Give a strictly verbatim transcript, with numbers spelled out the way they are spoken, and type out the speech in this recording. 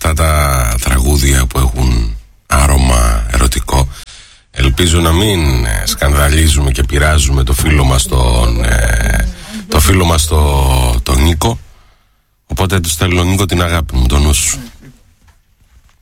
αυτά τα τραγούδια που έχουν άρωμα ερωτικό. Ελπίζω να μην ε, σκανδαλίζουμε και πειράζουμε το φίλο μας τον, ε, το φίλο μας το, τον Νίκο. Οπότε του στέλνω, Νίκο, την αγάπη μου, τον νου σου.